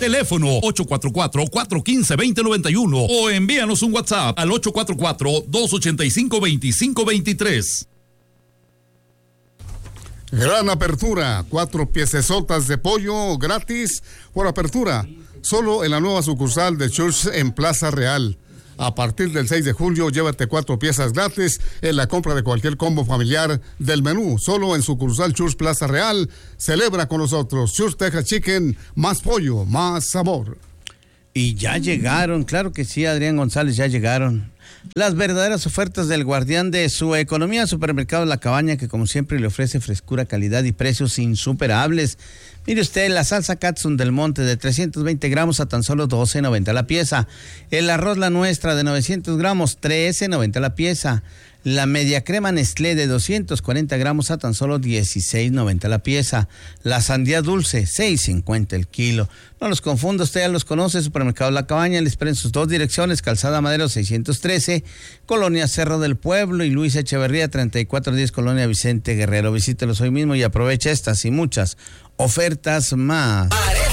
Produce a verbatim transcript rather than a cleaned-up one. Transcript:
Teléfono ocho cuatro cuatro, cuatro uno cinco, dos cero nueve uno o envíanos un WhatsApp al ocho cuatro cuatro, dos ocho cinco, dos cinco dos tres. Gran apertura, cuatro piecesotas de pollo gratis por apertura, solo en la nueva sucursal de Church en Plaza Real. A partir del seis de julio, llévate cuatro piezas gratis en la compra de cualquier combo familiar del menú, solo en sucursal Church Plaza Real. Celebra con nosotros Church Texas Chicken, más pollo, más sabor. Y ya llegaron, claro que sí, Adrián González, ya llegaron las verdaderas ofertas del guardián de su economía, Supermercado La Cabaña, que como siempre le ofrece frescura, calidad y precios insuperables. Mire usted, la salsa Katsun del Monte de trescientos veinte gramos a tan solo doce noventa la pieza. El arroz La Nuestra de novecientos gramos, trece noventa la pieza. La media crema Nestlé de doscientos cuarenta gramos a tan solo dieciséis noventa la pieza. La sandía dulce, seis cincuenta el kilo. No los confunda, usted ya los conoce. Supermercado La Cabaña le espera en sus dos direcciones: Calzada Madero seiscientos trece, Colonia Cerro del Pueblo, y Luis Echeverría treinta y cuatro diez, Colonia Vicente Guerrero. Visítelos hoy mismo y aprovecha estas y muchas ofertas más.